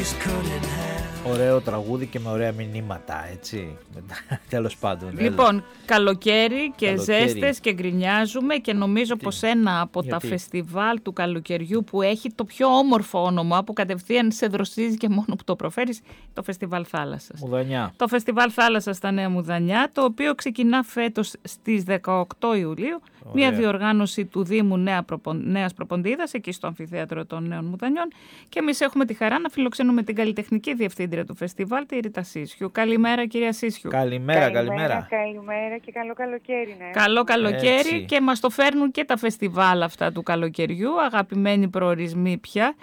Ωραίο τραγούδι και με ωραία μηνύματα, έτσι. Τέλος πάντων. Λοιπόν, καλοκαίρι και ζέστες και γκρινιάζουμε και νομίζω πως ένα από τα φεστιβάλ του καλοκαιριού που έχει το πιο όμορφο όνομα, που κατευθείαν σε δροσίζει και μόνο που το προφέρεις, το Φεστιβάλ Θάλασσας. Μουδανιά. Το Φεστιβάλ Θάλασσας στα Νέα Μουδανιά, το οποίο ξεκινά φέτος στις 18 Ιουλίου. Ωραία. Μια διοργάνωση του Δήμου Νέας Προποντίδας, εκεί στο Αμφιθέατρο των Νέων Μουδανιών. Και εμείς έχουμε τη χαρά να φιλοξενούμε την καλλιτεχνική διευθύντρια του φεστιβάλ, τη Ρίτα Σίσχιου. Καλημέρα, κυρία Σίσχιου. Καλημέρα. Καλημέρα και καλό καλοκαίρι. Ναι. Καλό καλοκαίρι. Έτσι. Και μας το φέρνουν και τα φεστιβάλ αυτά του καλοκαιριού, αγαπημένοι προορισμοί πια.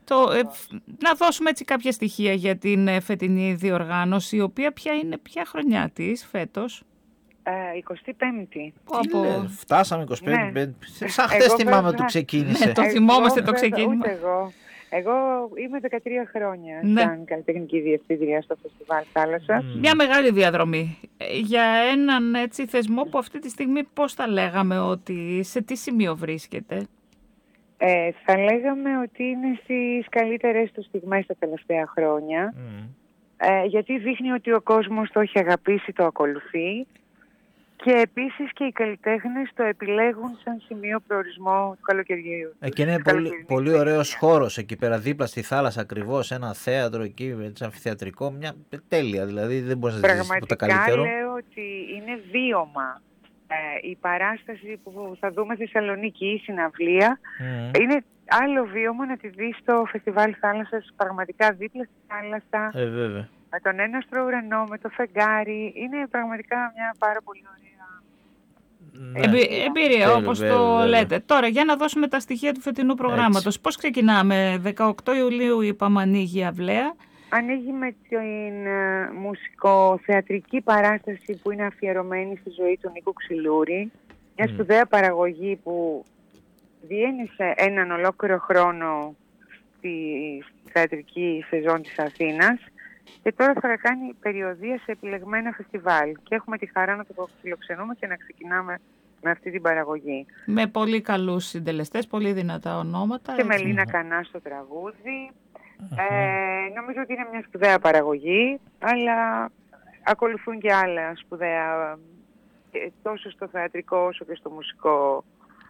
Να δώσουμε έτσι κάποια στοιχεία για την φετινή διοργάνωση, η οποία ποια χρονιά της φέτος? 25η. Φτάσαμε 25η. Ναι. Σαν χθες θυμάμαι ότι ξεκίνησε. Ναι, το θυμόμαστε το ξεκίνημα. Εγώ είμαι 13 χρόνια σαν καλλιτεχνική διευθύντρια στο Φεστιβάλ Θάλασσας. Μια μεγάλη διαδρομή. Για έναν έτσι θεσμό που αυτή τη στιγμή πώς θα λέγαμε ότι σε τι σημείο βρίσκεται? Θα λέγαμε ότι είναι στις καλύτερες του στιγμές τα τελευταία χρόνια. Γιατί δείχνει ότι ο κόσμος το έχει αγαπήσει, το ακολουθεί. Και επίσης και οι καλλιτέχνες το επιλέγουν σαν σημείο προορισμό του καλοκαιριού. Και είναι πολύ ωραίος χώρος εκεί πέρα, δίπλα στη θάλασσα ακριβώς, ένα θέατρο εκεί, έτσι, αμφιθεατρικό, μια τέλεια, δηλαδή δεν μπορείς να ζήσεις τίποτα καλύτερο. Πραγματικά λέω ότι είναι βίωμα. Η παράσταση που θα δούμε στη Θεσσαλονίκη, η συναυλία, είναι άλλο βίωμα να τη δεις στο Φεστιβάλ Θάλασσας, πραγματικά δίπλα στη θάλασσα. Βέβαια. Με τον έναστρο ουρανό, με το φεγγάρι. Είναι πραγματικά μια πάρα πολύ ωραία εμπειρία, όπως το λέτε. Τώρα, για να δώσουμε τα στοιχεία του φετινού προγράμματος. Πώς ξεκινάμε? 18 Ιουλίου είπαμε ανοίγει η αυλαία. Ανοίγει με την μουσικοθεατρική παράσταση που είναι αφιερωμένη στη ζωή του Νίκου Ξυλούρη. Μια σπουδαία παραγωγή που διένυσε έναν ολόκληρο χρόνο στη θεατρική σεζόν της Αθήνας. Και τώρα θα κάνει περιοδεία σε επιλεγμένα φεστιβάλ. Και έχουμε τη χαρά να το φιλοξενούμε και να ξεκινάμε με αυτή την παραγωγή. Με πολύ καλούς συντελεστές, πολύ δυνατά ονόματα. Και με Λίνα Κανά στο τραγούδι. Νομίζω ότι είναι μια σπουδαία παραγωγή, αλλά ακολουθούν και άλλα σπουδαία, τόσο στο θεατρικό όσο και στο μουσικό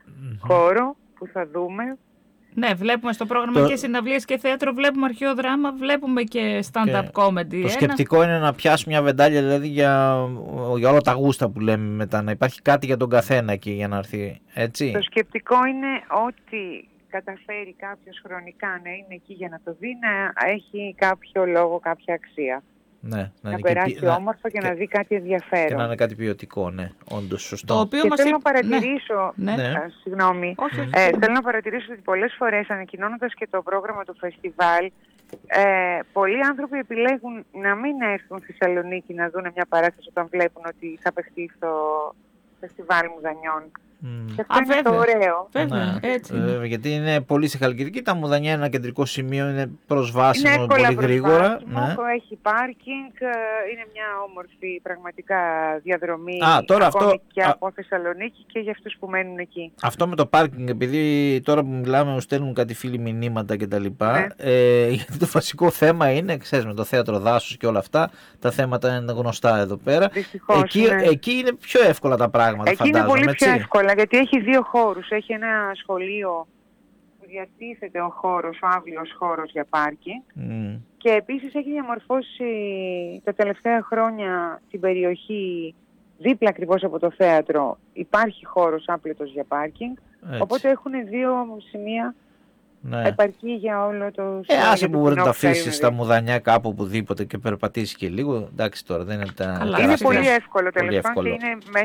χώρο που θα δούμε. Ναι, βλέπουμε στο πρόγραμμα και συναυλίες και θέατρο, βλέπουμε αρχαίο δράμα, βλέπουμε και stand-up comedy. Το σκεπτικό είναι να πιάσουμε μια βεντάλια, δηλαδή για όλα τα γούστα που λέμε μετά, να υπάρχει κάτι για τον καθένα εκεί για να έρθει, έτσι. Το σκεπτικό είναι ότι καταφέρει κάποιος χρονικά να είναι εκεί για να το δει, να έχει κάποιο λόγο, κάποια αξία. Ναι, να περάσει όμορφα και να δει κάτι ενδιαφέρον. Και να είναι κάτι ποιοτικό, ναι, όντως σωστό. Το οποίο και θέλω να παρατηρήσω, συγγνώμη, όχι. Θέλω να παρατηρήσω ότι πολλές φορές ανακοινώνοντας και το πρόγραμμα του φεστιβάλ, πολλοί άνθρωποι επιλέγουν να μην έρθουν στη Θεσσαλονίκη να δουν μια παράσταση όταν βλέπουν ότι θα παιχτεί στο Φεστιβάλ Μουδανιών. Και αυτό είναι το ωραίο. Βέβαια, έτσι. Γιατί είναι πολύ στη Χαλκιδική, τα Μουδανιά είναι ένα κεντρικό σημείο, είναι προσβάσιμο πολύ γρήγορα. Έχει πάρκινγκ, είναι μια όμορφη πραγματικά διαδρομή τώρα και από Θεσσαλονίκη και για αυτούς που μένουν εκεί. Αυτό με το πάρκινγκ, επειδή τώρα που μιλάμε μου στέλνουν κάτι φίλοι μηνύματα κτλ. Γιατί το βασικό θέμα είναι, ξέρεις, με το θέατρο δάσους και όλα αυτά, τα θέματα είναι γνωστά εδώ πέρα. Δυστυχώς, εκεί είναι πιο εύκολα τα πράγματα, εκεί φαντάζομαι. Είναι πολύ έτσι. πιο εύκολα. Γιατί έχει δύο χώρους. Έχει ένα σχολείο που διατίθεται ο άβυλος χώρος για πάρκινγκ. Και επίσης έχει διαμορφώσει τα τελευταία χρόνια την περιοχή δίπλα ακριβώς από το θέατρο. Υπάρχει χώρος άπλετος για πάρκινγκ. Οπότε έχουν δύο σημεία επαρκή για όλο το σχολείο. Άσε που μπορεί να τα αφήσεις στα Μουδανιά κάπου οπουδήποτε και περπατήσει και λίγο. Εντάξει τώρα δεν είναι τα... Είναι πολύ εύκολο τέλος πάντων και είναι